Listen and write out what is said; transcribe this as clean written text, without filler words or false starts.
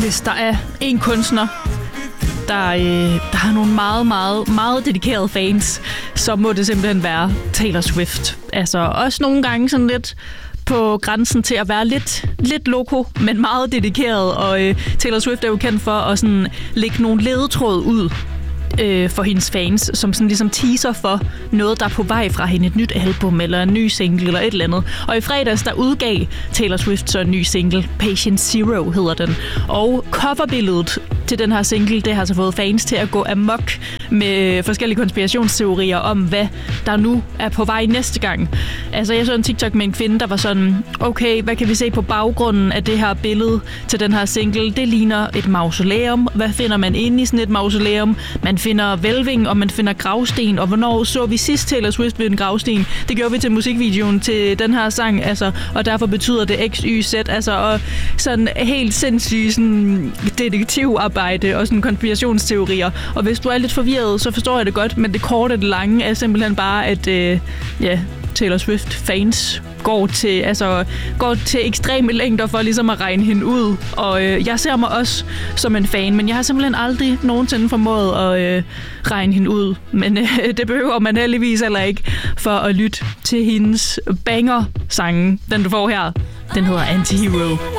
Hvis der er en kunstner, der har nogle meget, meget, meget dedikerede fans, så må det simpelthen være Taylor Swift. Altså også nogle gange sådan lidt på grænsen til at være lidt loko, men meget dedikeret. Og Taylor Swift er jo kendt for at sådan lægge nogle ledetråd ud for hendes fans, som sådan ligesom teaser for noget, der er på vej fra hende, et nyt album eller en ny single eller et eller andet. Og i fredags, der udgav Taylor Swift så en ny single, Patient Zero hedder den. Og coverbilledet til den her single, det har så fået fans til at gå amok med forskellige konspirationsteorier om, hvad der nu er på vej næste gang. Altså, jeg så en TikTok med en kvinde, der var sådan, okay, hvad kan vi se på baggrunden af det her billede til den her single? Det ligner et mausoleum. Hvad finder man inde i sådan et mausoleum? Man finder hvælving, og man finder gravsten. Og hvornår så vi sidst Taylor Swift ved en gravsten? Det gjorde vi til musikvideoen til den her sang, altså, og derfor betyder det X, Y, Z, altså, og sådan helt sindssygt sådan detektivarbejde og sådan konspirationsteorier. Og hvis du er lidt forvirret, så forstår jeg det godt, men det korte og det lange er simpelthen bare, at Taylor Swift-fans går til ekstreme længder for ligesom at regne hende ud. Og jeg ser mig også som en fan, men jeg har simpelthen aldrig nogensinde formået at regne hende ud. Men det behøver man heldigvis heller ikke for at lytte til hendes banger-sange. Den du får her, den hedder Antihero.